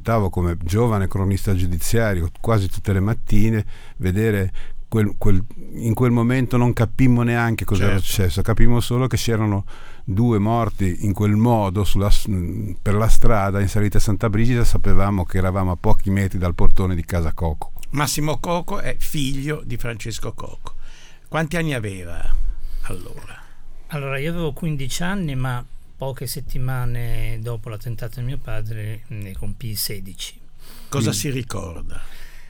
aspettavo come giovane cronista giudiziario quasi tutte le mattine, vedere in quel momento non capimmo neanche cosa era successo, capimmo solo che c'erano 2 morti in quel modo per la strada in salita a Santa Brigida. Sapevamo che eravamo a pochi metri dal portone di casa Coco. Massimo Coco è figlio di Francesco Coco. Quanti anni aveva allora? Allora, io avevo 15 anni, ma poche settimane dopo l'attentato di mio padre ne compii 16. Cosa si ricorda?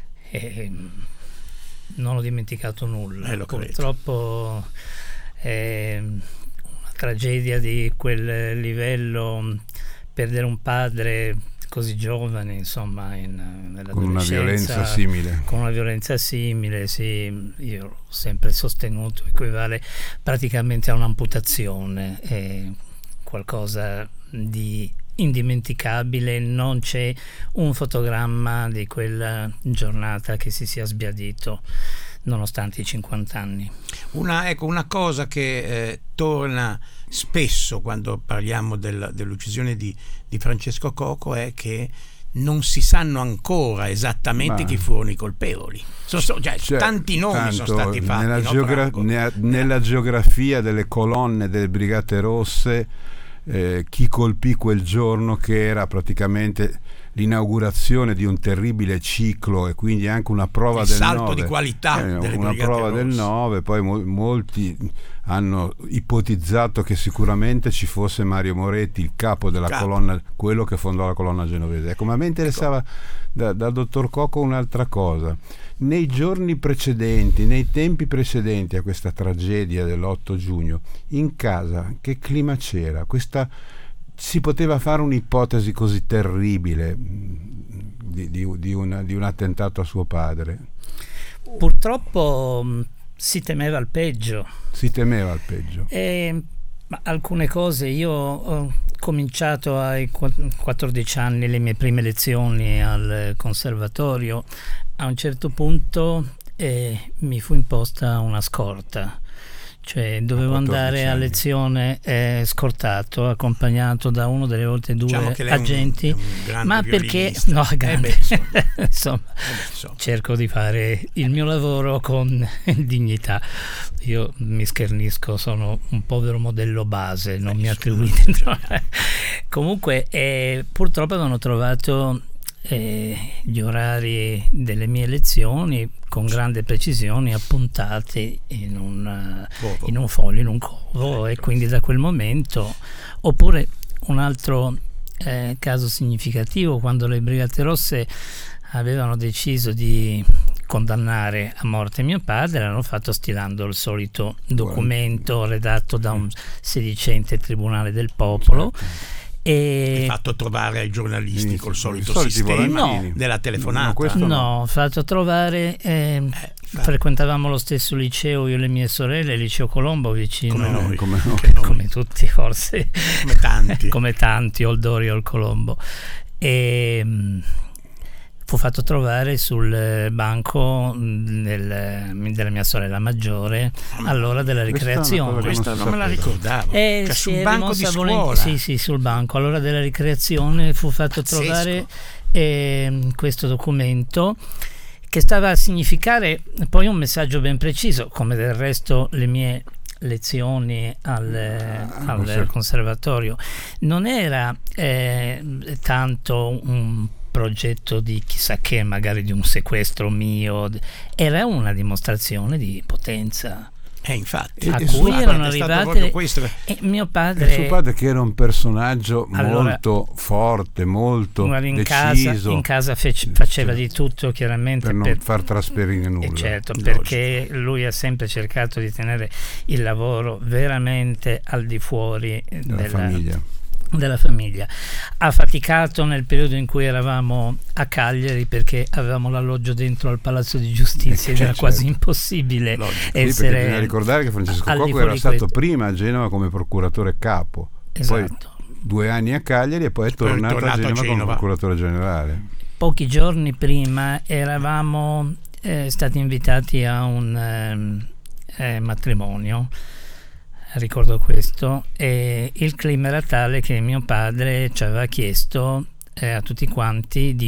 Non ho dimenticato nulla. Purtroppo è una tragedia di quel livello, perdere un padre così giovane, insomma, nell'adolescenza, con una violenza simile, sì, io ho sempre sostenuto, equivale praticamente a un'amputazione, è qualcosa di indimenticabile. Non c'è un fotogramma di quella giornata che si sia sbiadito nonostante i 50 anni. Una cosa che torna spesso quando parliamo dell'uccisione di Francesco Coco è che non si sanno ancora esattamente chi furono i colpevoli. Tanti nomi sono stati fatti. Nella geografia delle colonne delle Brigate Rosse, chi colpì quel giorno, che era praticamente l'inaugurazione di un terribile ciclo e quindi anche una prova del 9, salto di qualità delle una prova del 9. Poi molti hanno ipotizzato che sicuramente ci fosse Mario Moretti, il capo della colonna, quello che fondò la colonna genovese. Ecco, ma mi interessava dal dottor Coco un'altra cosa. Nei giorni precedenti, nei tempi precedenti a questa tragedia dell'8 giugno, in casa che clima c'era? Si poteva fare un'ipotesi così terribile di un attentato a suo padre? Purtroppo si temeva il peggio. Ma alcune cose, io ho cominciato ai 14 anni le mie prime lezioni al conservatorio. A un certo punto mi fu imposta una scorta, cioè dovevo andare a lezione scortato, accompagnato da uno delle oltre 2 agenti. Ma perché grande. Insomma, cerco di fare il mio lavoro con dignità. Io mi schernisco, sono un povero modello base, non mi attribuite. Comunque purtroppo avevano trovato gli orari delle mie lezioni con grande precisione appuntati in un foglio, in un covo, e quindi da quel momento. Oppure un altro caso significativo, quando le Brigate Rosse avevano deciso di condannare a morte mio padre, l'hanno fatto stilando il solito documento redatto da un sedicente tribunale del popolo. E fatto trovare ai giornalisti col solito sistema della telefonata. No, fatto trovare. Frequentavamo lo stesso liceo, io e le mie sorelle, il liceo Colombo vicino, come tutti forse, come tanti Oldori o il Colombo, e fu fatto trovare sul banco della mia sorella maggiore all'ora della ricreazione. Questa non me la ricordavo. Sul banco di scuola. Sì, sul banco. All'ora della ricreazione fu fatto trovare questo documento, che stava a significare poi un messaggio ben preciso, come del resto le mie lezioni al conservatorio. Non era tanto un progetto di chissà che, magari di un sequestro mio, era una dimostrazione di potenza. Infatti, a cui erano arrivate mio padre, suo padre, che era un personaggio molto forte, molto deciso. In casa faceva di tutto, chiaramente, per non far trasferire nulla. Certo, perché lui ha sempre cercato di tenere il lavoro veramente al di fuori della famiglia. Ha faticato nel periodo in cui eravamo a Cagliari, perché avevamo l'alloggio dentro al Palazzo di Giustizia ed era quasi impossibile essere. Perché bisogna ricordare che Francesco Coco era stato prima a Genova come procuratore capo, poi 2 anni a Cagliari e poi è tornato a Genova come procuratore generale. Pochi giorni prima eravamo stati invitati a un matrimonio, ricordo questo, e il clima era tale che mio padre ci aveva chiesto a tutti quanti di